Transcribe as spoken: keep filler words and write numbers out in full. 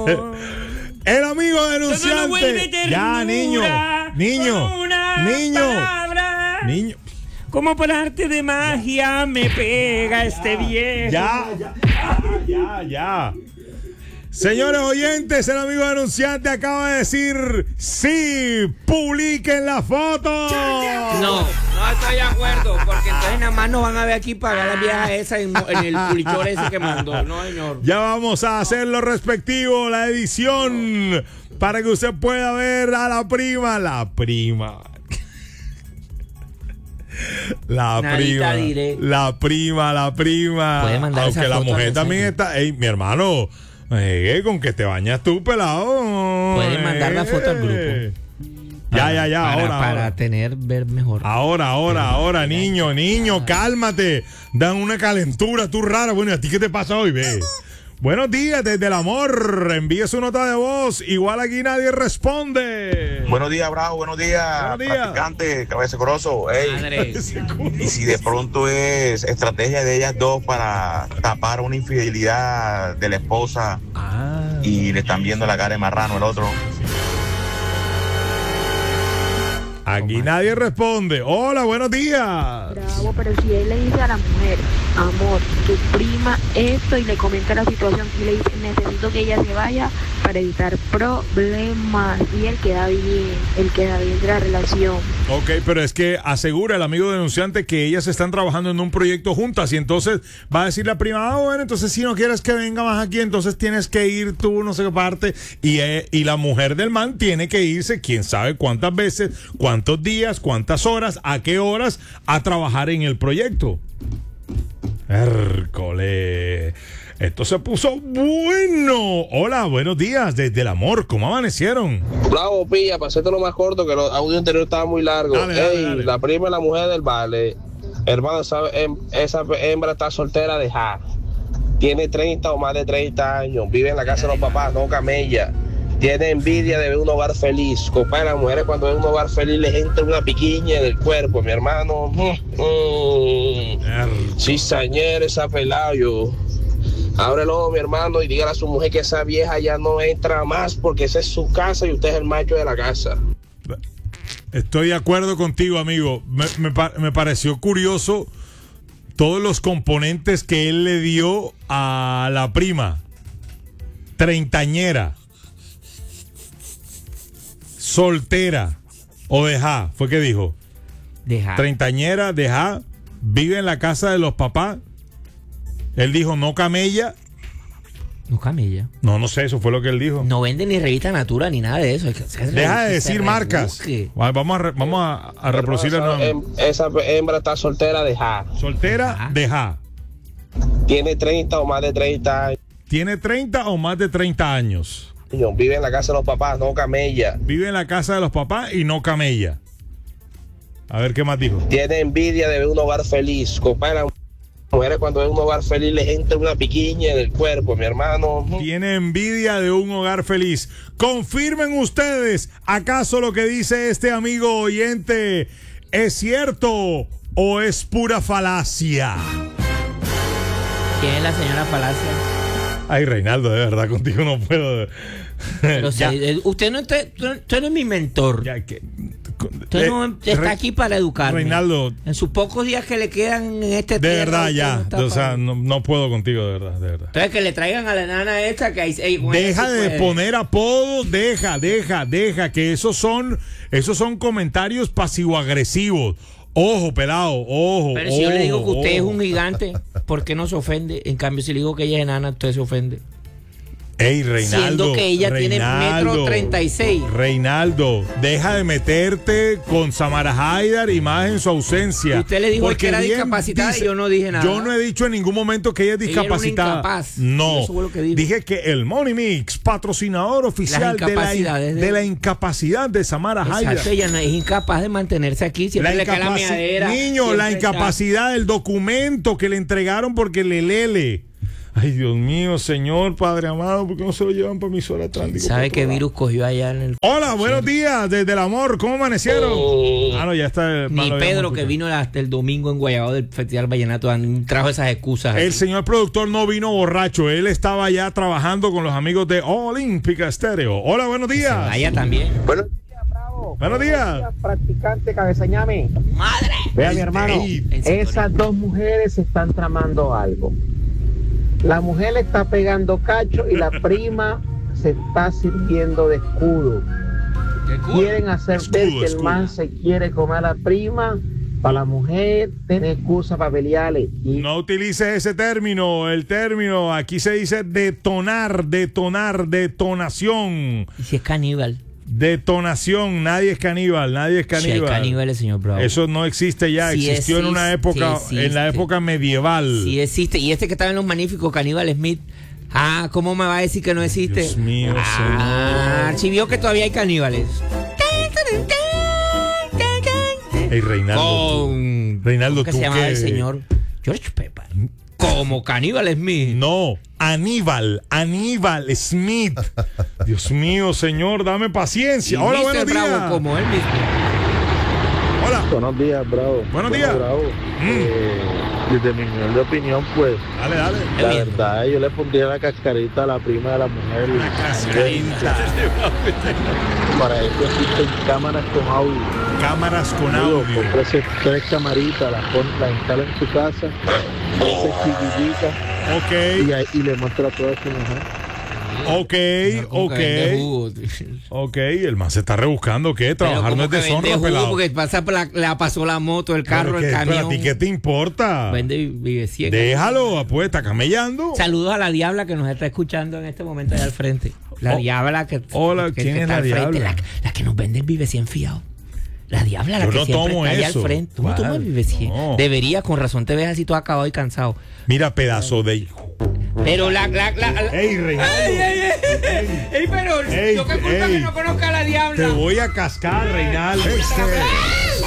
El amigo denunciante. Ya, niño. Niño. Niño. Niño. Como por arte de magia me pega este viejo. Ya, ya, ya, ya. Señores oyentes, el amigo denunciante acaba de decir sí, publiquen la foto. No, no estoy de acuerdo, porque entonces nada más nos van a ver aquí pagar la vieja esa en, en el publichor ese que mandó. No, señor. Ya vamos a hacer lo respectivo, la edición, para que usted pueda ver a la prima, la prima. La Nadita prima, diré. la prima, la prima. Puede mandar Aunque esa la foto mujer al también mensaje. está. Ey, mi hermano, eh, con que te bañas tú, pelado. Puede mandar la foto al grupo. Ya, ya, ya, para, ahora. Para ahora. tener, ver mejor. Ahora, ahora, ahora, niño, niño, cálmate. Dan una calentura, tú rara. Bueno, ¿y a ti qué te pasa hoy, ve? Buenos días, desde el amor. Envíe su nota de voz. Igual aquí nadie responde. Buenos días, Bravo. Buenos días, Buenos días. practicante, cabeza grosso. Ey, Madre. y si de pronto es estrategia de ellas dos para tapar una infidelidad de la esposa Ah. y le están viendo la cara de marrano el otro. Aquí nadie responde. Hola, buenos días. Bravo, pero si él le dice a la mujer, amor, tu prima esto, y le comenta la situación y le dice, necesito que ella se vaya para evitar problemas, y él queda bien, él queda bien de la relación. Ok, pero es que asegura el amigo denunciante que ellas están trabajando en un proyecto juntas y entonces va a decir la prima, ah, bueno, entonces si no quieres que venga más aquí, entonces tienes que ir tú, no sé qué parte, y, eh, y la mujer del man tiene que irse, quién sabe cuántas veces, cuántos días, cuántas horas, a qué horas, a trabajar en el proyecto. Hércole. Esto se puso bueno. Hola, buenos días, desde el amor, ¿cómo amanecieron? Bravo, pilla, para hacerte lo más corto, que el audio anterior estaba muy largo. Dale, dale, Ey, dale. la prima y la mujer del vale, hermano, sabe, em- esa hembra está soltera de ja. Tiene treinta o más de treinta años, vive en la casa de los papás, no camella. Tiene envidia de ver un hogar feliz. Compadre, las mujeres cuando ven un hogar feliz les entra una piquiña en el cuerpo, mi hermano. Mm, mm. Cizañera esa pelayo. Ábrelo, mi hermano, y dígale a su mujer que esa vieja ya no entra más porque esa es su casa y usted es el macho de la casa. Estoy de acuerdo contigo, amigo. Me, me, pa- me pareció curioso todos los componentes que él le dio a la prima. Treintañera. Soltera. O deja, fue que dijo. Deja. Treintañera, deja. Vive en la casa de los papás. Él dijo no camella. No camella. No, no sé, eso fue lo que él dijo. No vende ni revista Natura ni nada de eso. Deja de decir marcas. Vamos a, re- vamos a, a reproducirla Hermano, esa, nuevamente. hem- esa hembra está soltera de ja. Soltera, Ajá. deja. Tiene treinta o más de treinta años. Tiene treinta o más de treinta años. Vive en la casa de los papás, no camella. Vive en la casa de los papás y no camella. A ver qué más dijo. Tiene envidia de ver un hogar feliz. Compadre, las mujeres cuando ven un hogar feliz les entra una piquiña en el cuerpo, mi hermano. Tiene envidia de un hogar feliz. Confirmen ustedes, ¿acaso lo que dice este amigo oyente es cierto o es pura falacia? ¿Quién es la señora Palacio? Ay, Reinaldo, de verdad, contigo no puedo. Pero Ya, si- eh, usted, no está- usted, usted no es mi mentor. ya que- Usted eh, no está Re- aquí para educarme. Reinaldo, En sus pocos días que le quedan en este de tierra, verdad, usted ya. no está O sea, para- no, no puedo contigo, de verdad, de verdad. Entonces que le traigan a la nana esta que hay. ey, con ella Deja sí de puede. poner apodos, deja, deja, deja, que esos son, esos son comentarios pasivo-agresivos. Ojo, pelado, ojo. Pero si yo le digo que ojo, usted es ojo. un gigante, ¿por qué no se ofende? En cambio, si le digo que ella es enana, usted se ofende. Ey, Reinaldo. Siendo que ella tiene Reinaldo, metro treinta y seis. Reinaldo, deja de meterte con Samara Haidar y más en su ausencia. Usted le dijo Porque que era bien discapacitada y yo no dije nada. Yo no he dicho en ningún momento que ella es Ella era una discapacitada. incapaz. No. Eso fue lo que dijo. Dije que el Money Mix, patrocinador oficial de la, in- incapacidades de- de la incapacidad de Samara Haidar. Exacto, ella no es incapaz de mantenerse aquí. Siempre le cae la incapaci- miadera. Niño, la siempre está- incapacidad del documento que le entregaron porque le lele. Ay, Dios mío, señor, Padre amado, ¿por qué no se lo llevan para mi zona Atlántico? ¿Sabe qué virus cogió allá en el... Hola, buenos días, desde el amor, ¿cómo amanecieron? Ah, no, ya está. Ni Pedro, que vino hasta el domingo en Guayabao del Festival Vallenato, trajo esas excusas. El aquí. señor productor no vino borracho, él estaba ya trabajando con los amigos de Olímpica Estéreo. Hola, buenos días. Allá también. Buenos días, Bravo. Buenos días. Practicante cabezañame. ¡Madre! Vea, mi hermano, Ey, esas dos mujeres están tramando algo. La mujer le está pegando cacho y la prima se está sirviendo de escudo. Quieren hacer Escudo, ver que el escudo. man se quiere comer a la prima. Para la mujer tiene excusa para pelearle. Y No utilice ese término, el término, aquí se dice detonar, detonar, detonación. ¿Y si es caníbal? Detonación, nadie es caníbal, nadie es Si hay caníbal. caníbales, señor Bravo. Eso no existe ya, Sí existió en una existe, época, sí en la existe. época medieval. Sí existe. Y este que estaba en Los Magníficos, Caníbal Smith. Ah, ¿cómo me va a decir que no existe? Dios mío, Ah, si vio que todavía hay caníbales. Ey, Reinaldo. Con... Reinaldo, ¿Cómo que tú se llamaba qué? el señor? George Pepper. Como Caníbal Smith. No, Aníbal, Aníbal Smith. Dios mío, señor, dame paciencia. Y Hola, mister buenos días. Bravo como él mismo. Hola. buenos días, Bravo. Buenos Bueno, días. Bravo. Mm. Eh, desde mi humilde opinión, pues, Dale, dale. la bien. verdad, yo le pondría la cascarita a la prima de la mujer. La cascarita. Para eso existen cámaras con audio. Cámaras con Digo, audio. cómprese tres camaritas, las pon, las instala en su casa, se chiquitica Ok, y, ahí- y le muestra todo a su mujer. ok, Como que vende ok. jugo. Ok, el man se está rebuscando, ¿qué? Trabajar no es Pero como que vende deshonra, jugo, pelado. porque pasa por la, la pasó la moto, el carro, Pero el que, pero camión. ¿a ti qué te importa? Vende vive ciego. Déjalo, pues, está camellando. Saludos a la diabla que nos está escuchando en este momento allá al frente. La Oh, diabla que, hola, que- ¿quién que es está la al frente, diabla? La, la que nos vende el Vive cien fiado. La diabla, la Yo que no siempre tomo está allá eso. al frente. Tú no ¿Cuál? tomas Vive cien. No. Deberías, con razón te ves así todo acabado y cansado. Mira, pedazo de hijo. Pero la... la, la, la- Ey, Reinaldo. ¡Ey, ey, ey! ¡Ey, pero Ey, yo qué culpa ey. que no conozca a la diabla! Te voy a cascar, Reinaldo. ¡Ey!